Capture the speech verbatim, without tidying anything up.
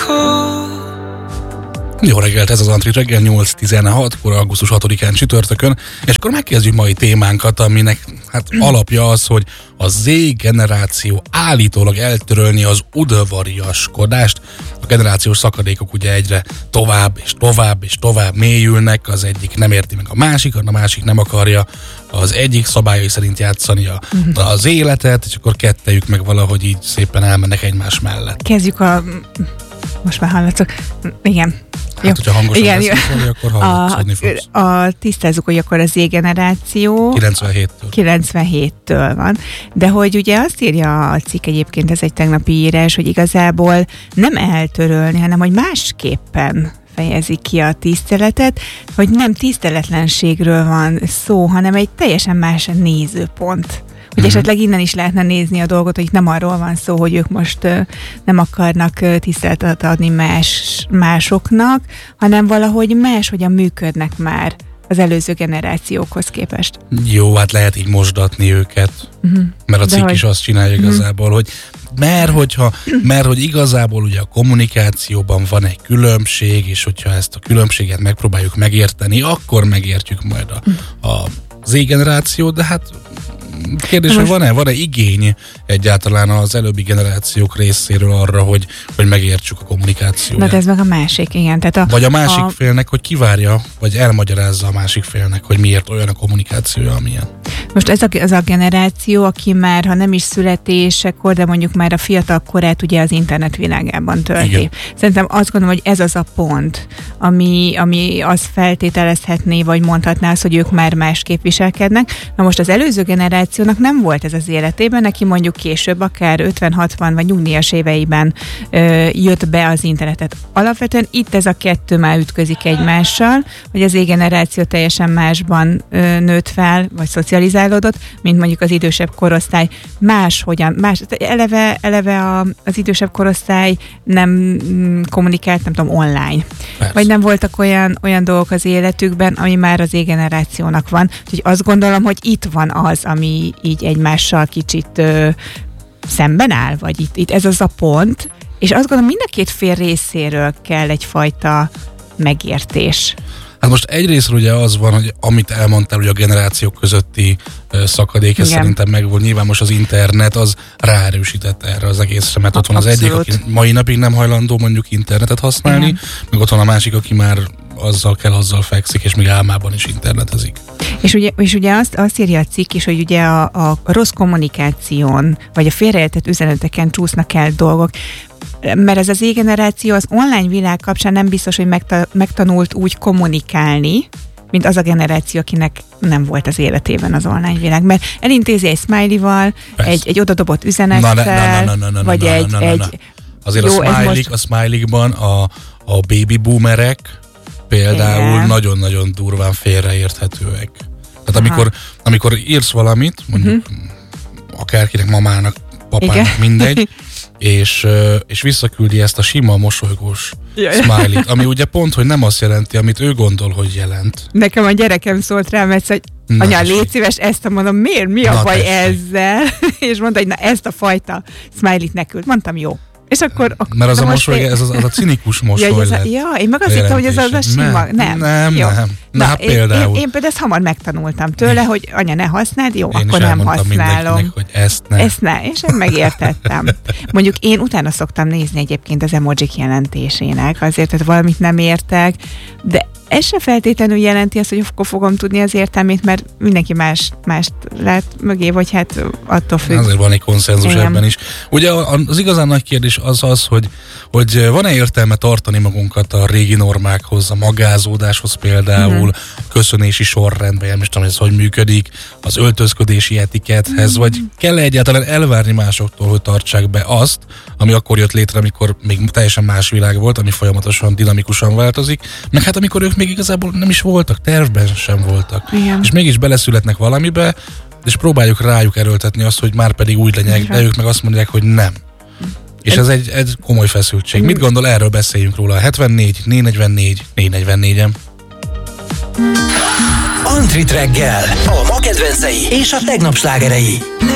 Jó reggelt, ez az Antrit reggel, nyolc tizenhatkor, augusztus hatodikán csütörtökön, és akkor megkezdjük mai témánkat, aminek hát alapja az, hogy a Z generáció állítólag eltörölni az udvariaskodást. A generációs szakadékok ugye egyre tovább és tovább és tovább mélyülnek, az egyik nem érti meg a másikat, a másik nem akarja az egyik szabályai szerint játszani a, az életet, és akkor kettejük meg valahogy így szépen elmennek egymás mellett. Kezdjük a... Most már hallatszott. Igen. Hát, jó. Hogyha hangosan igen, beszélni, akkor hallatszódni fogsz. A, a tisztázzuk, hogy akkor a Z generáció kilencvenhéttől. kilencvenhéttől van. De hogy ugye azt írja a cikk, egyébként ez egy tegnapi írás, hogy igazából nem eltörölni, hanem hogy másképpen fejezik ki a tiszteletet, hogy nem tiszteletlenségről van szó, hanem egy teljesen más nézőpont. Hogy uh-huh. esetleg innen is lehetne nézni a dolgot, hogy itt nem arról van szó, hogy ők most uh, nem akarnak uh, tiszteletet adni más, másoknak, hanem valahogy máshogyan működnek már az előző generációkhoz képest. Jó, hát lehet így mosdatni őket, uh-huh. mert a cikk is azt csinálja igazából, uh-huh. hogy mert hogyha, mert hogy igazából ugye a kommunikációban van egy különbség, és hogyha ezt a különbséget megpróbáljuk megérteni, akkor megértjük majd a, a Z generációt, de hát kérdés, hogy van-e, van-e igény egyáltalán az előbbi generációk részéről arra, hogy, hogy megértsük a kommunikációt? Na, ez meg a másik, igen. Tehát a, vagy a másik a... félnek, hogy kivárja, vagy elmagyarázza a másik félnek, hogy miért olyan a kommunikációja, amilyen. Most ez a, az a generáció, aki már, ha nem is születésekor, de mondjuk már a fiatal korát ugye az internet világában tölti. Szerintem azt gondolom, hogy ez az a pont, ami, ami azt feltételezhetné, vagy mondhatná azt, hogy ők már másképp viselkednek. Na most az előző generációnak nem volt ez az életében, neki mondjuk később, akár ötven-hatvan vagy nyugdíjas éveiben ö, jött be az internetet. Alapvetően itt ez a kettő már ütközik egymással, hogy az Z generáció teljesen másban ö, nőtt fel, vagy szocializálódott, mint mondjuk az idősebb korosztály. Máshogyan, más, eleve, eleve a, az idősebb korosztály nem mm, kommunikált, nem tudom, online. Persze. Vagy nem voltak olyan, olyan dolgok az életükben, ami már az Z generációnak van. Úgyhogy azt gondolom, hogy itt van az, ami így egymással kicsit ö, szemben áll, vagy itt, itt ez az a pont, és azt gondolom, mind a két fél részéről kell egyfajta megértés. Hát most egyrészről ugye az van, hogy amit elmondtál, hogy a generációk közötti uh, szakadék, ez szerintem megvolt. Nyilván most az internet az ráerősített erre az egészre, mert ott van az egyik, aki mai napig nem hajlandó mondjuk internetet használni, igen. meg ott van a másik, aki már azzal kell, azzal fekszik, és még álmában is internetezik. És ugye, és ugye azt, azt írja a cikk is, hogy ugye a, a rossz kommunikáción, vagy a félreértett üzeneteken csúsznak el dolgok, mert ez az Z generáció az online világ kapcsán nem biztos, hogy megta- megtanult úgy kommunikálni, mint az a generáció, akinek nem volt az életében az online világ. Mert elintézi egy smiley-val, egy, egy odadobott üzenettel, na, na, na, na, na, vagy na, na, egy... Na, na, egy na. Azért jó, a smiley, most... a smiley-ban a, a baby boomerek például igen. nagyon-nagyon durván félreérthetőek. Tehát amikor, amikor írsz valamit, mondjuk uh-huh. akárkinek, mamának, papának, igen. mindegy, és, és visszaküldi ezt a sima mosolygós smiley-t, ami ugye pont, hogy nem azt jelenti, amit ő gondol, hogy jelent. Nekem a gyerekem szólt rám, hogy na, anya, légy szíves, ezt a mondom, miért, mi a na, baj tessék. Ezzel? És mondta, hogy na ezt a fajta smiley-t ne küld. Mondtam, jó. És akkor, akkor mert az a mosoly, ez az, az a cinikus mosoly ja, ja, én meg azt hittem, hogy ez az a sima. Nem, nem, jó. nem. Na, Na, én, például. Én, én például ezt hamar megtanultam tőle, én, hogy anya, ne használd, jó, én akkor nem használom. Hogy ezt ne. Ezt ne, és én megértettem. Mondjuk én utána szoktam nézni egyébként az emojik jelentésének, azért, hogy valamit nem értek, de ez se feltétlenül jelenti azt, hogy akkor fogom tudni az értelmét, mert mindenki más, mást lát mögé, vagy hát attól függ. Azért van egy konszenzus igen. ebben is. Ugye az igazán nagy kérdés az az, hogy, hogy van-e értelme tartani magunkat a régi normákhoz, a magázódáshoz például, uh-huh. a köszönési sorrendben, nem is tudom, ez hogy működik, az öltözködési etikethez, uh-huh. vagy kell-e egyáltalán elvárni másoktól, hogy tartsák be azt, ami akkor jött létre, amikor még teljesen más világ volt, ami folyamatosan, dinamikusan változik, meg hát amikor ők még igazából nem is voltak, tervben sem voltak. Igen. És mégis beleszületnek valamibe, és próbáljuk rájuk erőltetni azt, hogy már pedig úgy legyenek, de ők meg azt mondják, hogy nem. És ez egy, egy komoly feszültség. Mit gondol, erről beszéljünk róla? hetvennégy négy negyvennégy négy negyvennégyen. Antrit reggel, a ma kedvencei és a tegnap slágerei.